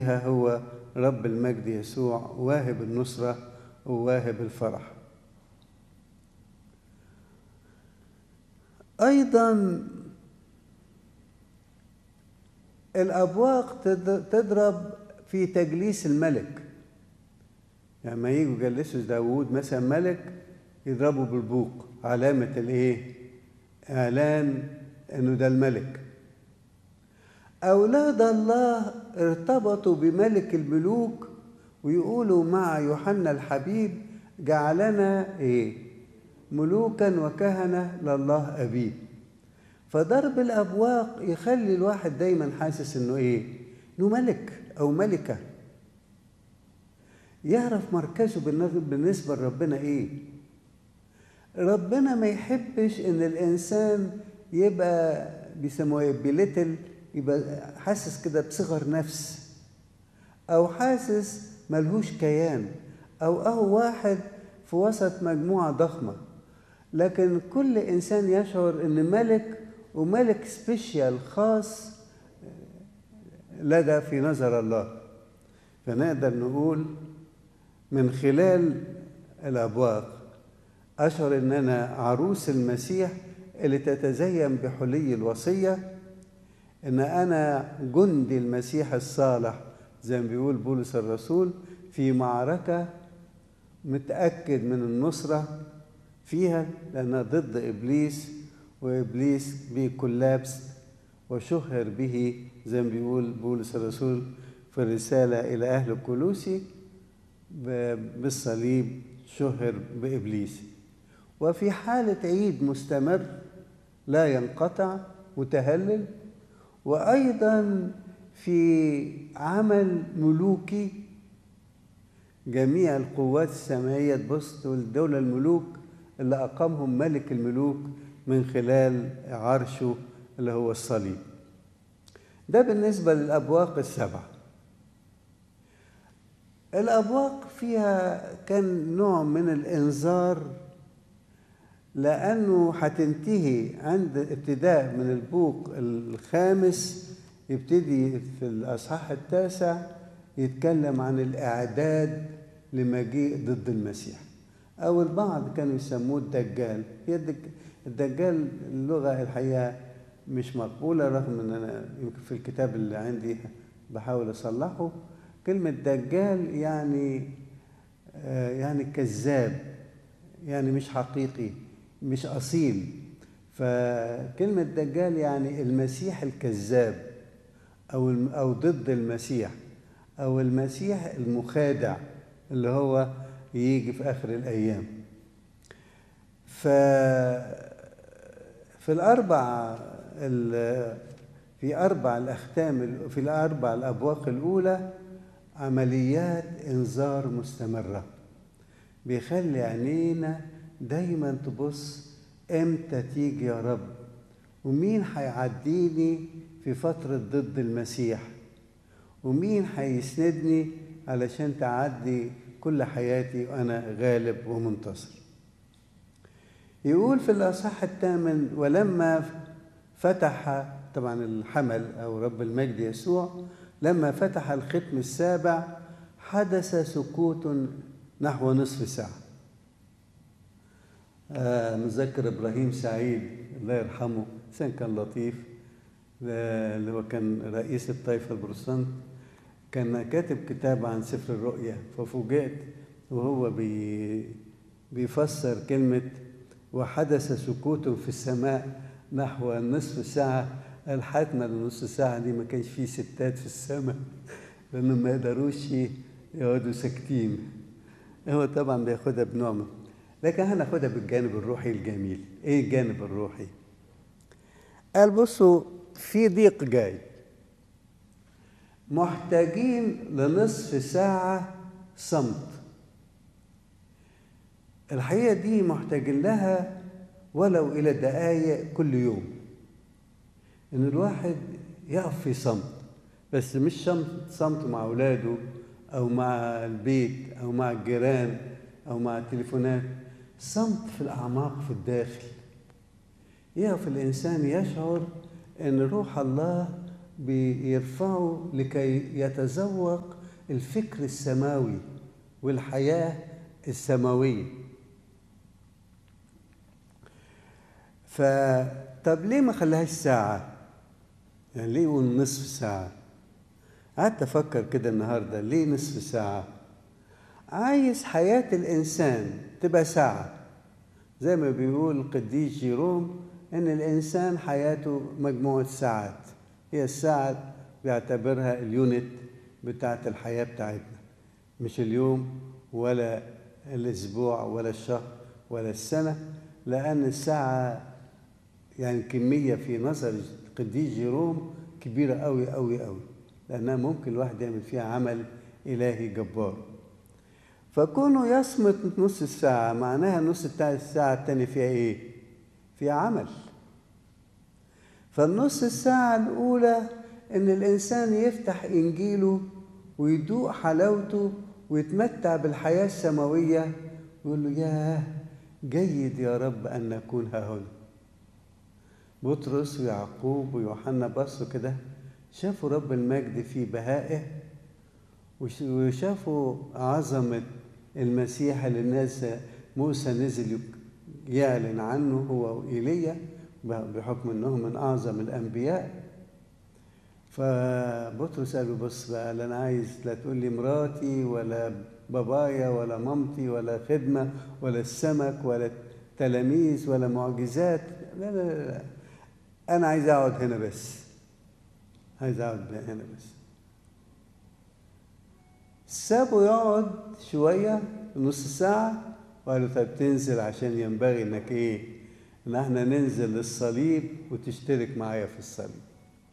هو رب المجد يسوع واهب النصرة وواهب الفرح. أيضا الأبواق تضرب في تجليس الملك. يعني لما يجوا يجلسوا داوود مثلا ملك يضربوا بالبوق، علامة الايه؟ إعلان إنه ده الملك. أولاد الله ارتبطوا بملك الملوك ويقولوا مع يوحنا الحبيب جعلنا ايه؟ ملوكا وكهنة لله أبيه. فضرب الأبواق يخلي الواحد دايما حاسس إنه ايه؟ إنه ملك أو ملكة، يعرف مركزه بالنسبة لربنا ايه. ربنا ما يحبش إن الإنسان يبقى بيسموه ايه؟ بليتل، يبقى حاسس كده بصغر نفس، أو حاسس ملهوش كيان، أو واحد في وسط مجموعة ضخمة. لكن كل إنسان يشعر إن ملك، وملك سبيشيال خاص لدى في نظر الله. فنقدر نقول من خلال الأبواق أشعر إن أنا عروس المسيح اللي تتزين بحلي الوصية، إن أنا جندي المسيح الصالح زي ما بيقول بولس الرسول في معركة متأكد من النصرة فيها، لأنها ضد إبليس، وإبليس بكلابس وشهر به زي ما بيقول بولس الرسول في الرسالة إلى أهل كولوسي بالصليب شهر بإبليس. وفي حالة عيد مستمر لا ينقطع متهلل، وأيضا في عمل ملوكي جميع القوات السماوية تبص لدول الملوك اللي أقامهم ملك الملوك من خلال عرشه اللي هو الصليب. ده بالنسبة للأبواق السبعة. الأبواق فيها كان نوع من الإنذار، لأنه هتنتهي عند ابتداء من البوق الخامس، يبتدي في الأصحاح التاسع يتكلم عن الإعداد لمجيء ضد المسيح، أو البعض كانوا يسموه الدجال. الدجال اللغة الحقيقة مش مقبولة، رغم أن أنا يمكن في الكتاب اللي عندي بحاول أصلحه. كلمة دجال يعني كذاب، يعني مش حقيقي، مش أصيل. فكلمة دجال يعني المسيح الكذاب، أو ضد المسيح، أو المسيح المخادع اللي هو يجي في آخر الأيام. في أربع الأختام، في الأربع الأبواق الأولى عمليات إنذار مستمرة بيخلي عينينا دايما تبص امتى تيجي يا رب، ومين هيعديني في فترة ضد المسيح، ومين هيسندني علشان تعدي كل حياتي وأنا غالب ومنتصر. يقول في الأصحاح الثامن: ولما فتح، طبعا الحمل أو رب المجد يسوع، لما فتح الختم السابع حدث سكوت نحو نصف ساعة. متذكر إبراهيم سعيد الله يرحمه، إنسان كان لطيف، اللي هو كان رئيس الطائفة البروتستانت، كان كاتب كتاب عن سفر الرؤيا. ففوجئت وهو بيفسر كلمة وحدث سكوت في السماء نحو نصف ساعة. الحتمة لنصف ساعة دي ما كانش فيه ستات في السماء، لأنهم ما يقدروش يقعدوا ساكتين. هو طبعا بياخدها بنوع، لكن هناخدها بالجانب الروحي الجميل. ايه الجانب الروحي؟ قال بصوا، في ضيق جاي، محتاجين لنصف ساعة صمت. الحقيقة دي محتاجين لها ولو إلى دقايق كل يوم، إن الواحد يقف في صمت، بس مش صمت مع أولاده أو مع البيت أو مع الجيران أو مع التليفونات، صمت في الأعماق في الداخل. يقف الإنسان يشعر إن روح الله بيرفعه لكي يتذوق الفكر السماوي والحياة السماوية. طب ليه ما خلاهاش ساعة؟ يعني ليه يقول نصف ساعة؟ قعدت أفكر كده النهاردة، ليه نصف ساعة؟ عايز حياة الإنسان تبقى ساعة، زي ما بيقول القديس جيروم إن الإنسان حياته مجموعة ساعات، هي الساعة بيعتبرها اليونت بتاعت الحياة بتاعتنا، مش اليوم ولا الأسبوع ولا الشهر ولا السنة، لأن الساعة يعني كمية في نظر القديس جيروم كبيرة أوي أوي أوي، لأنها ممكن الواحد يعمل فيها عمل إلهي جبار. فكونه يصمت نص الساعة معناها نص الساعة التانية فيها إيه؟ فيها عمل. فالنص الساعة الأولى إن الإنسان يفتح إنجيله ويدوق حلاوته ويتمتع بالحياة السماوية ويقول له ياه جيد يا رب أن نكون ها هنا. بطرس ويعقوب ويوحنا بصوا كده شافوا رب المجد في بهائه وشافوا عظمة المسيح اللي الناس موسى نزل يعلن عنه هو وإيليا بحكم أنه من أعظم الأنبياء. فبطرس قال له بص بقى، لا أنا عايز لا تقول لي مراتي ولا بابايا ولا مامتي ولا خدمة ولا السمك ولا تلاميذ ولا معجزات، لا لا لا، أنا عايز أقعد هنا بس، عايز أقعد هنا بس. سابه يقعد شوية نص ساعة وقالوا طب تنزل عشان ينبغي إنك إيه؟ إن احنا ننزل للصليب وتشترك معايا في الصليب.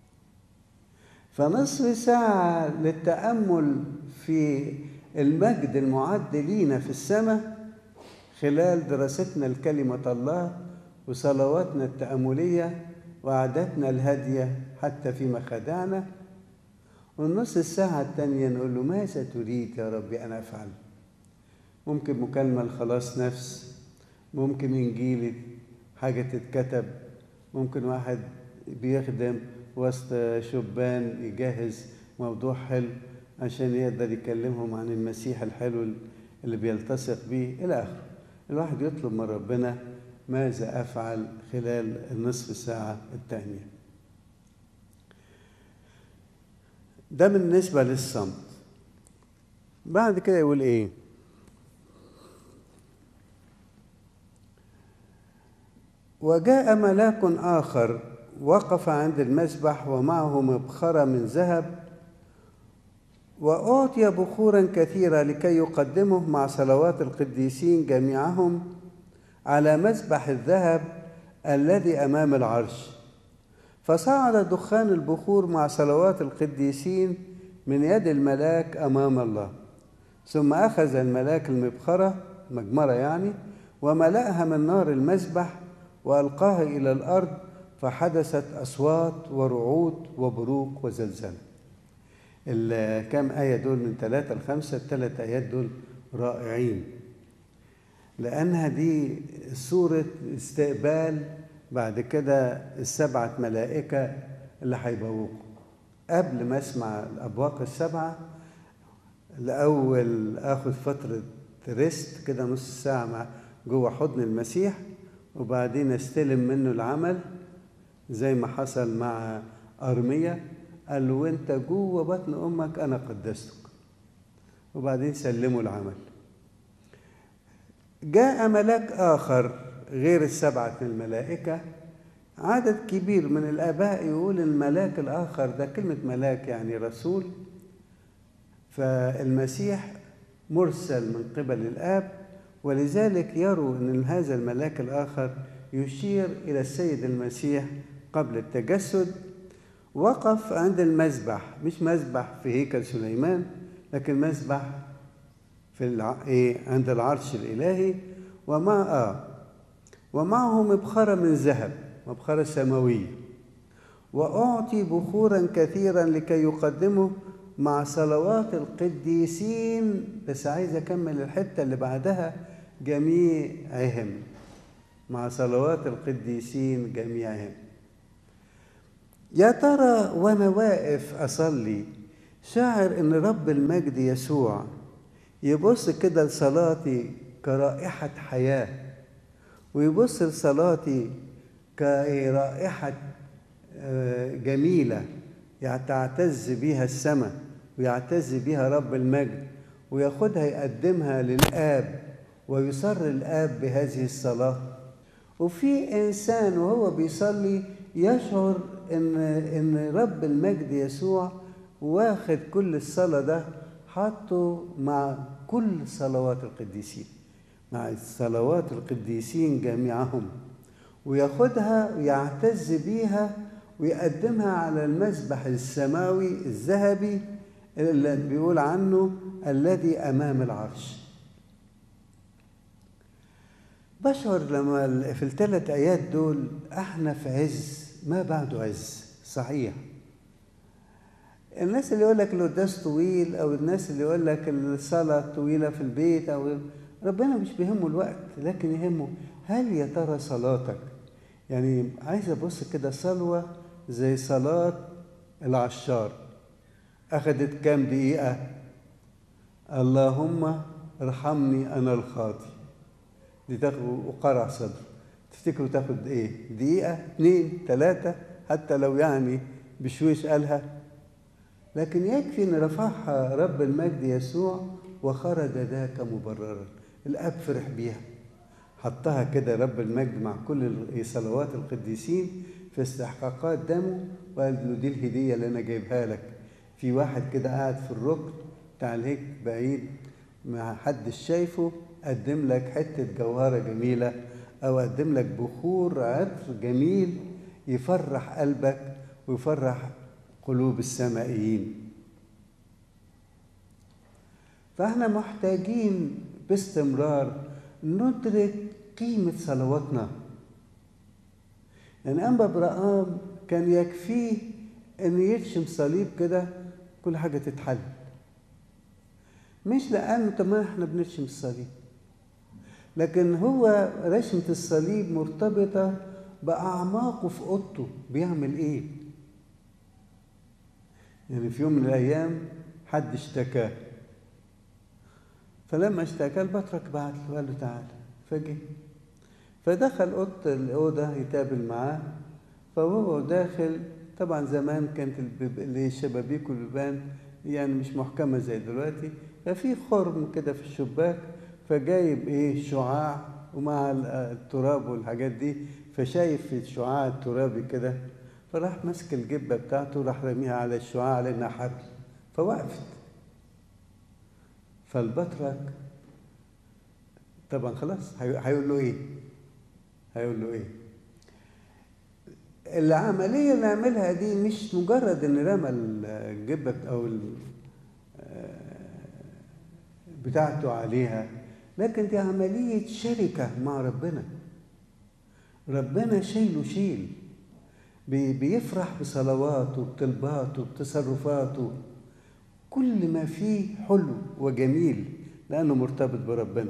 فنصف ساعة للتأمل في المجد المعد لينا في السماء خلال دراستنا لكلمة الله وصلواتنا التأملية وقعدتنا الهادية حتى في مخادعنا، والنص الساعة التانية نقول له ماذا تريد يا ربي أن أفعل؟ ممكن مكالمة لخلاص نفس، ممكن إنجيل حاجة تتكتب، ممكن واحد بيخدم وسط شبان يجهز موضوع حلو عشان يقدر يكلمهم عن المسيح الحلو اللي بيلتصق بيه إلى آخره. الواحد يطلب من ربنا ماذا أفعل خلال النصف ساعة التانية. ده بالنسبة للصمت. بعد كده يقول إيه؟ وجاء ملاك آخر وقف عند المذبح ومعه مبخرة من ذهب وأعطي بخورا كثيرة لكي يقدمه مع صلوات القديسين جميعهم على مذبح الذهب الذي أمام العرش. فصعد دخان البخور مع صلوات القديسين من يد الملاك أمام الله. ثم أخذ الملاك المبخرة مجمرة يعني وملأها من نار المذبح وألقاها إلى الأرض، فحدثت أصوات ورعود وبروق وزلزلة. الكام آية دول من 3 ل5، ال3 آيات دول رائعين لأنها دي صورة استقبال بعد كده ال7 ملائكة اللي هيبوقوا. قبل ما أسمع الأبواق ال7 الأول آخذ فترة ريست كده نص ساعة مع جوه حضن المسيح، وبعدين استلم منه العمل زي ما حصل مع أرميا، قال له وانت جوه بطن أمك أنا قدستك، وبعدين سلموا العمل. جاء ملاك آخر غير ال7 من الملائكة، عدد كبير من الآباء يقول الملاك الآخر ده كلمة ملاك يعني رسول، فالمسيح مرسل من قبل الآب، ولذلك يروا أن هذا الملاك الآخر يشير إلى السيد المسيح قبل التجسد. وقف عند المذبح، مش مذبح في هيكل سليمان لكن مذبح في عند العرش الإلهي، ومعه مبخرة من ذهب، مبخرة سماوية، وأعطي بخورا كثيرا لكي يقدمه مع صلوات القديسين. بس عايز أكمل الحتة اللي بعدها، جميعهم، مع صلوات القديسين جميعهم. يا ترى وأنا واقف أصلي شاعر إن رب المجد يسوع يبص كده لصلاتي كرائحة حياة، ويبص لصلاتي كرائحة جميلة تعتز بيها السماء ويعتز بيها رب المجد، وياخدها يقدمها للآب ويسر الآب بهذه الصلاة. وفي إنسان وهو بيصلي يشعر إن رب المجد يسوع واخد كل الصلاة ده حاطه مع كل صلوات القديسين، مع صلوات القديسين جميعهم، وياخدها ويعتز بيها ويقدمها على المذبح السماوي الذهبي اللي بيقول عنه الذي أمام العرش. بشعر لما في الثلاث آيات دول احنا في عز ما بعده عز. صحيح الناس اللي يقول لك القداس طويل، او الناس اللي يقول لك الصلاة طويلة في البيت، او ربنا مش بيهمه الوقت، لكن يهمه هل يا ترى صلاتك. يعني عايز ابص كده صلوة زي صلاة العشار اخدت كام دقيقة؟ اللهم ارحمني انا الخاطي، دي تاخد وقرع صدر. تفتكروا تاخد ايه؟ دقيقة 2 3 حتى لو يعني بشويش قالها، لكن يكفي ان رفعها رب المجد يسوع وخرج ذاك مبررا. الاب فرح بيها، حطها كده رب المجد مع كل صلوات القديسين في استحقاقات دمه، وقال له دي الهدية اللي انا جايبها لك. في واحد كده قاعد في الركن بتاع الهيك بعيد ما حدش شايفه، قدم لك حتة جوهرة جميلة، أو قدم لك بخور عطر جميل يفرح قلبك ويفرح قلوب السمائيين. فاحنا محتاجين باستمرار ندرك قيمة صلواتنا. يعني أنبا برقام كان يكفيه أن يرشم صليب كده كل حاجة تتحل، مش لأنه طبعا احنا بنرشم الصليب، لكن هو رشمة الصليب مرتبطة بأعماقه في أوضته بيعمل إيه. يعني في يوم من الأيام حد اشتكاه، فلما اشتكى البطرك بعت له قال له تعالى، فجه فدخل الأوضة يتقابل معاه. فهو داخل طبعا زمان كانت الشبابيك والبيبان يعني مش محكمة زي دلوقتي، ففي خرم كده في الشباك، فجايب ايه شعاع ومع التراب والحاجات دي، فشايف في الشعاع الترابي كده، فراح ماسك الجبة بتاعته راح رميها على الشعاع لأنها حبل، فوقفت. فالبطرك طبعا خلاص هيقول له ايه؟ هيقول له ايه؟ العملية اللي عملها دي مش مجرد ان رمى الجبة او بتاعته عليها، لكن دي عملية شركة مع ربنا. ربنا شيله شيل، بيفرح بصلواته بطلباته بتصرفاته، كل ما فيه حلو وجميل لأنه مرتبط بربنا.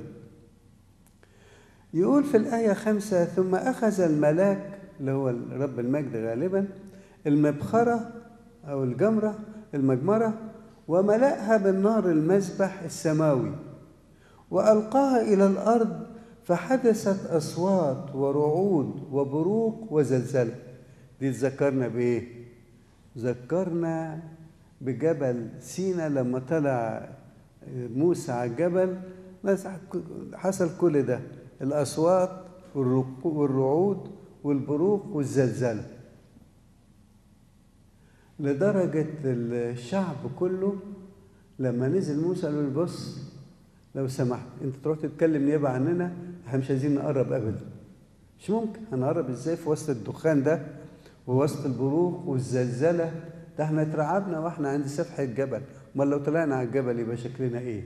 يقول في الآية 5: ثم أخذ الملاك اللي هو رب المجد غالبا المبخرة أو الجمرة المجمرة، وملأها بالنار المذبح السماوي وألقاها إلى الأرض، فحدثت أصوات ورعود وبروق وزلزلة. دي تذكرنا بإيه؟ ذكرنا بجبل سينا لما طلع موسى على الجبل، حصل كل ده، الأصوات والرعود والبروق والزلزلة، لدرجة الشعب كله لما نزل موسى قالوا له بص لو سمحت انت تروح تتكلم نيابة عننا، احنا مش عايزين نقرب ابدا. مش ممكن، هنقرب ازاي في وسط الدخان ده ووسط البروق والزلزلة ده؟ احنا اترعبنا واحنا عند سفح الجبل، امال لو طلعنا على الجبل يبقى شكلنا ايه؟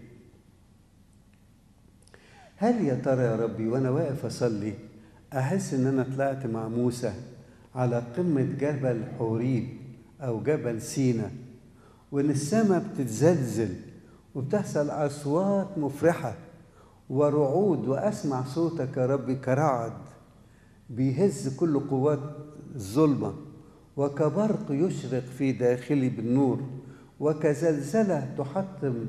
هل يا ترى يا ربي وانا واقف اصلي احس ان انا طلعت مع موسى على قمة جبل حوريب او جبل سينا، وان السماء بتتزلزل وبتحصل اصوات مفرحة ورعود، واسمع صوتك يا ربي كرعد بيهز كل قوات الظلمة، وكبرق يشرق في داخلي بالنور، وكزلزلة تحطم